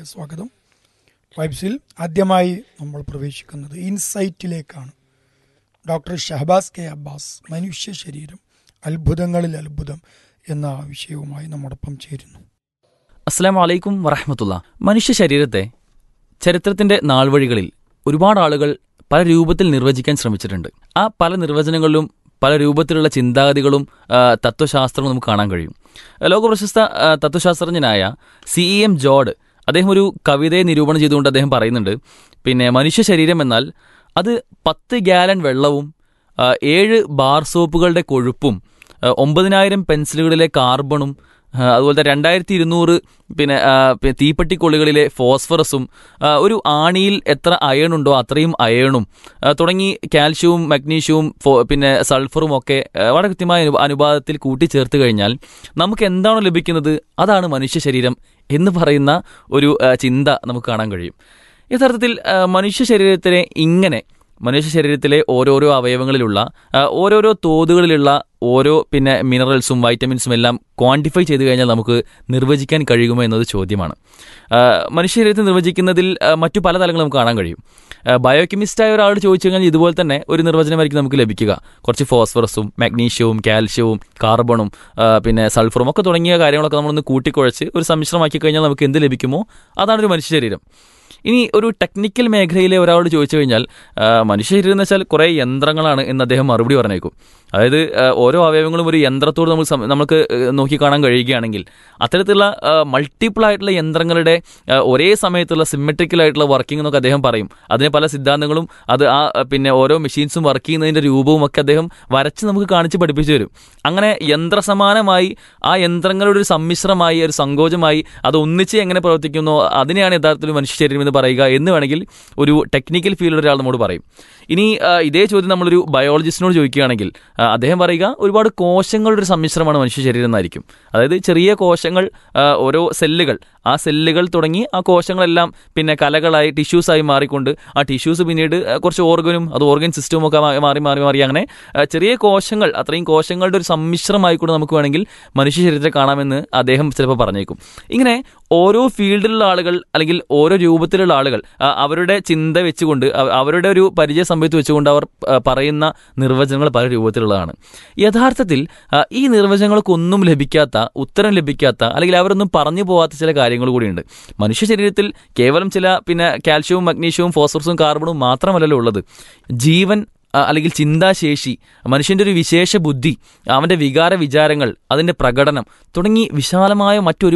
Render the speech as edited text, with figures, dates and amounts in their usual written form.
സ്വാഗതം. വൈബ്സിൽ ആദ്യമായി നമ്മൾ പ്രവേശിക്കുന്നത് ഇൻസൈറ്റിലേക്കാണ്. ഡോക്ടർ ഷഹബാസ് കെ അബ്ബാസ് മനുഷ്യ ശരീരം അത്ഭുതങ്ങളിൽ അത്ഭുതം എന്ന വിഷയവുമായി നമ്മോടൊപ്പം ചേരുന്നു. അസ്സലാമു അലൈക്കും വറഹ്മത്തുള്ളാ. മനുഷ്യ ശരീരത്തെ ചരിത്രത്തിന്റെ നാൾവഴികളിൽ ഒരുപാട് ആളുകൾ പല രൂപത്തിൽ നിർവചിക്കാൻ ശ്രമിച്ചിട്ടുണ്ട്. ആ പല നിർവചനങ്ങളിലും പല രൂപത്തിലുള്ള ചിന്താഗതികളും തത്വശാസ്ത്രവും നമുക്ക് കാണാൻ കഴിയും. ലോകപ്രശസ്ത തത്വശാസ്ത്രജ്ഞനായ CEM ജോർഡ് അദ്ദേഹം ഒരു കവിതയെ നിരൂപണം ചെയ്തുകൊണ്ട് അദ്ദേഹം പറയുന്നുണ്ട്, മനുഷ്യ ശരീരം എന്നാൽ അത് 10 ഗാലൻ വെള്ളവും 7 ബാർ സോപ്പുകളുടെ കൊഴുപ്പും 9000 പെൻസിലുകളിലെ കാർബണും അതുപോലത്തെ 2200 തീപ്പെട്ടിക്കൊള്ളികളിലെ ഫോസ്ഫറസും ഒരു ആണിയിൽ എത്ര അയൺ ഉണ്ടോ അത്രയും അയണും തുടങ്ങി കാൽഷ്യവും മഗ്നീഷ്യവും സൾഫറും ഒക്കെ വളരെ കൃത്യമായ അനുപാതത്തിൽ കൂട്ടിച്ചേർത്ത് കഴിഞ്ഞാൽ നമുക്ക് എന്താണോ ലഭിക്കുന്നത് അതാണ് മനുഷ്യ ശരീരം എന്ന് പറയുന്ന ഒരു ചിന്ത നമുക്ക് കാണാൻ കഴിയും. യഥാർത്ഥത്തിൽ മനുഷ്യ ശരീരത്തിനെ ഇങ്ങനെ മനുഷ്യ ശരീരത്തിലെ ഓരോരോ അവയവങ്ങളിലുള്ള ഓരോരോ തോതുകളിലുള്ള ഓരോ മിനറൽസും വൈറ്റമിൻസും എല്ലാം ക്വാണ്ടിഫൈ ചെയ്ത് കഴിഞ്ഞാൽ നമുക്ക് നിർവചിക്കാൻ കഴിയുമോ എന്നത് ചോദ്യമാണ്. മനുഷ്യ ശരീരത്തെ നിർവചിക്കുന്നതിൽ മറ്റു പല തലങ്ങളും നമുക്ക് കാണാൻ കഴിയും. ബയോകെമിസ്റ്റായ ഒരാളോട് ചോദിച്ചു കഴിഞ്ഞാൽ ഇതുപോലെ തന്നെ ഒരു നിർവചനമായിരിക്കും നമുക്ക് ലഭിക്കുക. കുറച്ച് ഫോസ്ഫറസും മാഗ്നീഷ്യവും കാൽഷ്യവും കാർബണും സൾഫറും ഒക്കെ തുടങ്ങിയ കാര്യങ്ങളൊക്കെ നമ്മളൊന്ന് കൂട്ടിക്കുഴച്ച് ഒരു സമ്മിശ്രമാക്കി കഴിഞ്ഞാൽ നമുക്ക് എന്ത് ലഭിക്കുമോ അതാണ് ഒരു മനുഷ്യ ശരീരം. ഇനി ഒരു ടെക്നിക്കൽ മേഖലയിലെ ഒരാളോട് ചോദിച്ചു കഴിഞ്ഞാൽ മനുഷ്യ ശരീരം എന്ന് വെച്ചാൽ കുറേ യന്ത്രങ്ങളാണ് എന്ന് അദ്ദേഹം മറുപടി പറഞ്ഞേക്കും. അതായത് ഓരോ അവയവങ്ങളും ഒരു യന്ത്രത്തോട് നമുക്ക് നോക്കിക്കാണാൻ കഴിയുകയാണെങ്കിൽ അത്തരത്തിലുള്ള മൾട്ടിപ്പിൾ ആയിട്ടുള്ള യന്ത്രങ്ങളുടെ ഒരേ സമയത്തുള്ള സിമെട്രിക്കലായിട്ടുള്ള വർക്കിംഗ് എന്നൊക്കെ അദ്ദേഹം പറയും. അതിന് പല സിദ്ധാന്തങ്ങളും അത് ഓരോ മെഷീൻസും വർക്ക് ചെയ്യുന്നതിൻ്റെ രൂപവും ഒക്കെ അദ്ദേഹം വരച്ച് നമുക്ക് കാണിച്ച് പഠിപ്പിച്ചു തരും. അങ്ങനെ യന്ത്രസമാനമായി ആ യന്ത്രങ്ങളുടെ ഒരു സമ്മിശ്രമായി ഒരു സങ്കോചമായി അത് ഒന്നിച്ച് എങ്ങനെ പ്രവർത്തിക്കുന്നോ അതിനെയാണ് യഥാർത്ഥത്തിൽ മനുഷ്യ ശരീരം എന്ന് പറയുക എന്ന് വേണമെങ്കിൽ ഒരു ടെക്നിക്കൽ ഫീൽഡിൽ ഒരാൾ നമ്മോട് പറയും. ഇനി ഇതേ ചോദ്യം നമ്മളൊരു ബയോളജിസ്റ്റിനോട് ചോദിക്കുകയാണെങ്കിൽ അദ്ദേഹം പറയുക ഒരുപാട് കോശങ്ങളുടെ ഒരു സമ്മിശ്രമാണ് മനുഷ്യ ശരീരം എന്നായിരിക്കും. അതായത് ചെറിയ കോശങ്ങൾ, ഓരോ സെല്ലുകൾ, ആ സെല്ലുകൾ തുടങ്ങി ആ കോശങ്ങളെല്ലാം കലകളായി ടിഷ്യൂസായി മാറിക്കൊണ്ട് ആ ടിഷ്യൂസ് പിന്നീട് കുറച്ച് ഓർഗനും അത് ഓർഗൻ സിസ്റ്റവും ഒക്കെ മാറി മാറി മാറി അങ്ങനെ ചെറിയ കോശങ്ങൾ, അത്രയും കോശങ്ങളുടെ ഒരു സമ്മിശ്രമായിക്കൊണ്ട് നമുക്ക് വേണമെങ്കിൽ മനുഷ്യ ശരീരത്തെ കാണാമെന്ന് അദ്ദേഹം ചിലപ്പോൾ പറഞ്ഞേക്കും. ഇങ്ങനെ ഓരോ ഫീൽഡിലുള്ള ആളുകൾ അല്ലെങ്കിൽ ഓരോ രൂപത്തിലുള്ള ആളുകൾ അവരുടെ ചിന്ത വെച്ചുകൊണ്ട് അവരുടെ ഒരു പരിചയ സമ്പത്ത് വെച്ചുകൊണ്ട് അവർ പറയുന്ന നിർവചനങ്ങൾ പല രൂപത്തിലുള്ളതാണ്. യഥാർത്ഥത്തിൽ ഈ നിർവചനങ്ങൾക്കൊന്നും ലഭിക്കാത്ത, ഉത്തരം ലഭിക്കാത്ത അല്ലെങ്കിൽ അവരൊന്നും പറഞ്ഞു പോകാത്ത ചില കാര്യങ്ങൾ കൂടിയുണ്ട്. മനുഷ്യ ശരീരത്തിൽ കേവലം ചില കാൽഷ്യവും മഗ്നീഷ്യവും ഫോസ്ഫറസും കാർബണും മാത്രമല്ലല്ലോ ഉള്ളത്. ജീവൻ അല്ലെങ്കിൽ ചിന്താശേഷി, മനുഷ്യൻ്റെ ഒരു വിശേഷ ബുദ്ധി, അവൻ്റെ വികാര വിചാരങ്ങൾ, അതിൻ്റെ പ്രകടനം തുടങ്ങി വിശാലമായ മറ്റൊരു